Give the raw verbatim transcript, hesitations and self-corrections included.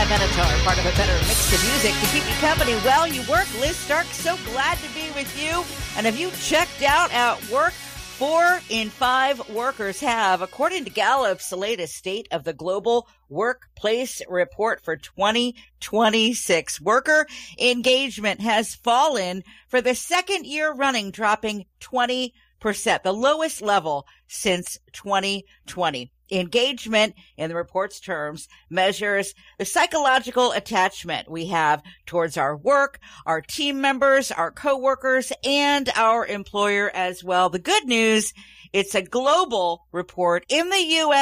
Sam Benatar, part of a better mix of music to keep you company while you work. Liz Stark, so glad to be with you. And have you checked out at work? Four in five workers have, according to Gallup's latest State of the Global Workplace Report for twenty twenty-six. Worker engagement has fallen for the second year running, dropping twenty percent, the lowest level since twenty twenty. Engagement, in the report's terms, measures the psychological attachment we have towards our work, our team members, our coworkers, and our employer as well. The good news, it's a global report in the U S